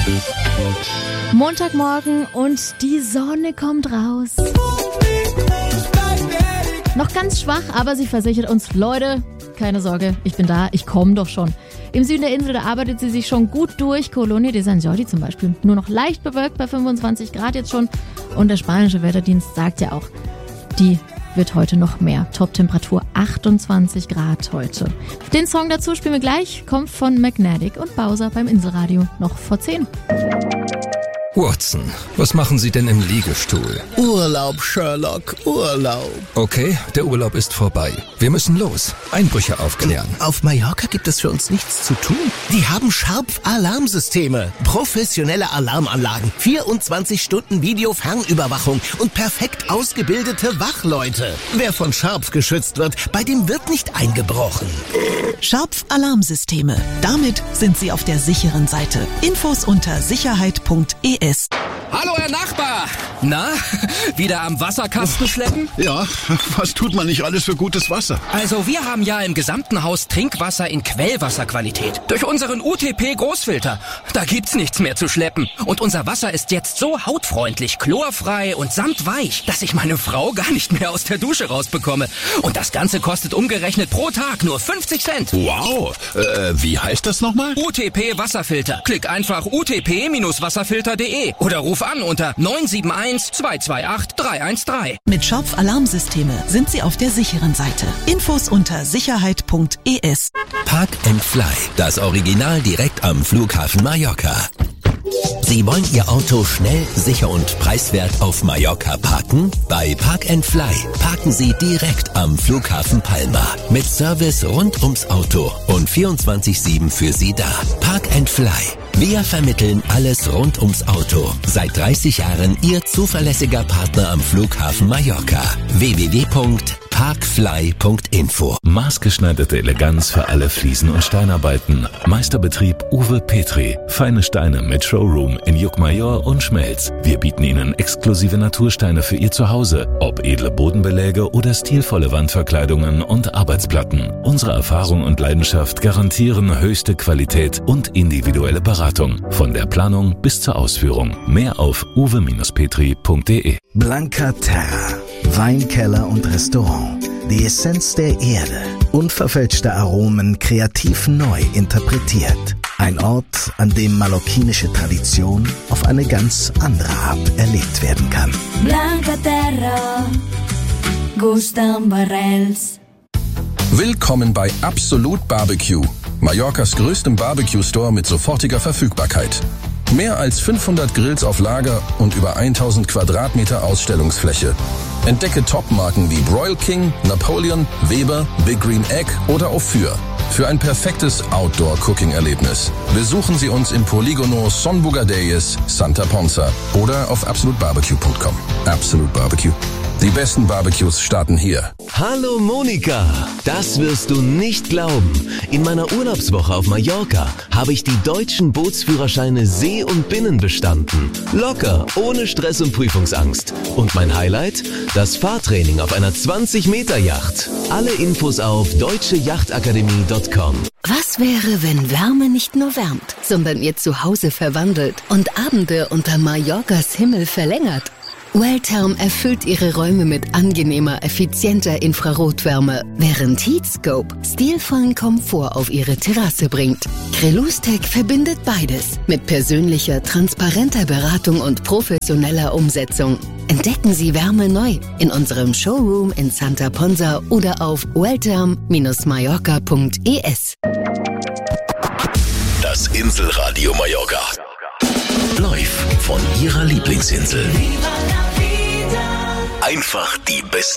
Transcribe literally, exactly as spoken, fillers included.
Montagmorgen und die Sonne kommt raus. Noch ganz schwach, aber sie versichert uns, Leute, keine Sorge, ich bin da, ich komme doch schon. Im Süden der Insel, da arbeitet sie sich schon gut durch. Colonia de San Jordi zum Beispiel. Nur noch leicht bewölkt bei fünfundzwanzig Grad jetzt schon. Und der spanische Wetterdienst sagt ja auch, die wird heute noch mehr. Top-Temperatur achtundzwanzig Grad heute. Den Song dazu spielen wir gleich. Kommt von Magnetic und Bowser beim Inselradio noch vor zehn. Watson, was machen Sie denn im Liegestuhl? Urlaub, Sherlock, Urlaub. Okay, der Urlaub ist vorbei. Wir müssen los. Einbrüche aufklären. Auf Mallorca gibt es für uns nichts zu tun. Die haben Scharpf-Alarmsysteme, professionelle Alarmanlagen, vierundzwanzig Stunden Videofernüberwachung und perfekt ausgebildete Wachleute. Wer von Scharpf geschützt wird, bei dem wird nicht eingebrochen. Scharpf-Alarmsysteme. Damit sind Sie auf der sicheren Seite. Infos unter sicherheit punkt e s. Hallo, Herr Nachbar! Na, wieder am Wasserkasten schleppen? Ja, was tut man nicht alles für gutes Wasser? Also wir haben ja im gesamten Haus Trinkwasser in Quellwasserqualität. Durch unseren U T P-Großfilter. Da gibt's nichts mehr zu schleppen. Und unser Wasser ist jetzt so hautfreundlich, chlorfrei und samtweich, dass ich meine Frau gar nicht mehr aus der Dusche rausbekomme. Und das Ganze kostet umgerechnet pro Tag nur fünfzig Cent. Wow, äh, wie heißt das nochmal? U T P-Wasserfilter. Klick einfach u t p wasserfilter punkt d e oder ruf an unter neun sieben eins, zwei zwei acht, drei eins drei. Mit Scharpf-Alarmsysteme sind Sie auf der sicheren Seite. Infos unter sicherheit punkt e s. Park and Fly, das Original direkt am Flughafen Mallorca. Sie wollen Ihr Auto schnell, sicher und preiswert auf Mallorca parken? Bei Park and Fly parken Sie direkt am Flughafen Palma. Mit Service rund ums Auto und vierundzwanzig sieben für Sie da. Park and Fly. Wir vermitteln alles rund ums Auto. Seit dreißig Jahren Ihr zuverlässiger Partner am Flughafen Mallorca. w w w punkt parkfly punkt info. Maßgeschneiderte Eleganz für alle Fliesen- und Steinarbeiten. Meisterbetrieb Uwe Petri. Feine Steine mit Showroom in Juckmajor und Schmelz. Wir bieten Ihnen exklusive Natursteine für Ihr Zuhause. Ob edle Bodenbeläge oder stilvolle Wandverkleidungen und Arbeitsplatten. Unsere Erfahrung und Leidenschaft garantieren höchste Qualität und individuelle Beratung. Von der Planung bis zur Ausführung. Mehr auf uwe petri punkt d e. Blanca Terra. Weinkeller und Restaurant. Die Essenz der Erde. Unverfälschte Aromen kreativ neu interpretiert. Ein Ort, an dem mallorquinische Tradition auf eine ganz andere Art erlebt werden kann. Blanca Terra. Gustan Barrels. Willkommen bei Absolut Barbecue, Mallorcas größtem Barbecue-Store mit sofortiger Verfügbarkeit. Mehr als fünfhundert Grills auf Lager und über tausend Quadratmeter Ausstellungsfläche. Entdecke Top-Marken wie Broil King, Napoleon, Weber, Big Green Egg oder Ophir. Für ein perfektes Outdoor-Cooking-Erlebnis. Besuchen Sie uns im Poligono Son Bugadeyes, Santa Ponsa oder auf absolut barbecue punkt com. Absolut Barbecue. Die besten Barbecues starten hier. Hallo Monika, das wirst du nicht glauben. In meiner Urlaubswoche auf Mallorca habe ich die deutschen Bootsführerscheine See und Binnen bestanden. Locker, ohne Stress und Prüfungsangst. Und mein Highlight? Das Fahrtraining auf einer zwanzig Meter Yacht. Alle Infos auf deutsche yachtakademie punkt com. Was wäre, wenn Wärme nicht nur wärmt, sondern ihr Zuhause verwandelt und Abende unter Mallorcas Himmel verlängert? Welltherm erfüllt ihre Räume mit angenehmer, effizienter Infrarotwärme, während Heatscope stilvollen Komfort auf ihre Terrasse bringt. Crelustec verbindet beides mit persönlicher, transparenter Beratung und professioneller Umsetzung. Entdecken Sie Wärme neu in unserem Showroom in Santa Ponsa oder auf welltherm Mallorca punkt e s. Das Inselradio Mallorca. Live von Ihrer Lieblingsinsel. Einfach die besten